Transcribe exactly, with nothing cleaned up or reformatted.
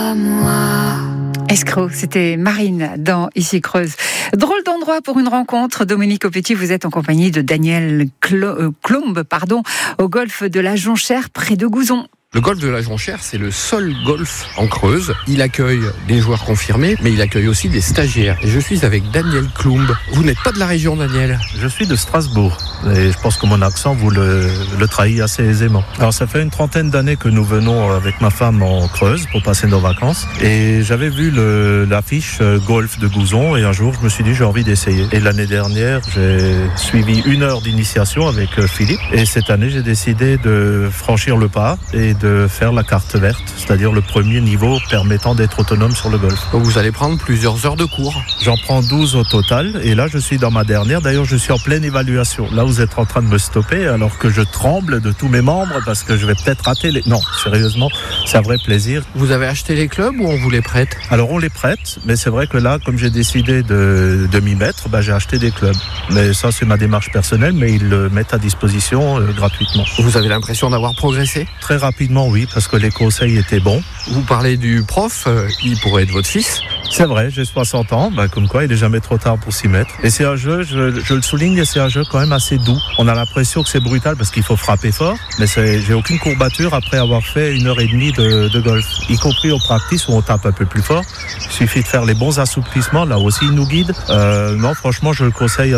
à moi. Escroc, c'était Marine dans Ici Creuse. Drôle d'endroit pour une rencontre. Dominique Aupetit, vous êtes en compagnie de Daniel Clo- Clombe, pardon, au golfe de la Jonchère, près de Gouzon. Le golfe de la Jonchère, c'est le seul golfe en Creuse. Il accueille des joueurs confirmés, mais il accueille aussi des stagiaires. Et je suis avec Daniel Clombe. Vous n'êtes pas de la région, Daniel ? Je suis de Strasbourg. Et je pense que mon accent, vous le, le trahit assez aisément. Alors, ça fait une trentaine d'années que nous venons avec ma femme en Creuse pour passer nos vacances. Et j'avais vu le, l'affiche golf de Gouzon. Et un jour, je me suis dit, j'ai envie d'essayer. Et l'année dernière, j'ai suivi une heure d'initiation avec Philippe. Et cette année, j'ai décidé de franchir le pas et de faire la carte verte, c'est-à-dire le premier niveau permettant d'être autonome sur le golf. Donc vous allez prendre plusieurs heures de cours. J'en prends douze au total et là je suis dans ma dernière. D'ailleurs je suis en pleine évaluation. Là vous êtes en train de me stopper alors que je tremble de tous mes membres parce que je vais peut-être rater les... Non, sérieusement, c'est un vrai plaisir. Vous avez acheté les clubs ou on vous les prête ? Alors on les prête, mais c'est vrai que là, comme j'ai décidé de, de m'y mettre, bah, j'ai acheté des clubs. Mais ça c'est ma démarche personnelle, mais ils le mettent à disposition euh, gratuitement. Vous avez l'impression d'avoir progressé ? Très rapidement, oui, parce que les conseils étaient bons. Vous parlez du prof, euh, il pourrait être votre fils ? C'est vrai, j'ai soixante ans, bah, comme quoi il n'est jamais trop tard pour s'y mettre. Et c'est un jeu, je, je le souligne, c'est un jeu quand même assez doux. On a l'impression que c'est brutal parce qu'il faut frapper fort, mais c'est, j'ai aucune courbature après avoir fait une heure et demie de, de golf, y compris au practice où on tape un peu plus fort. Il suffit de faire les bons assouplissements, là aussi il nous guide. Euh, non, franchement, je le conseille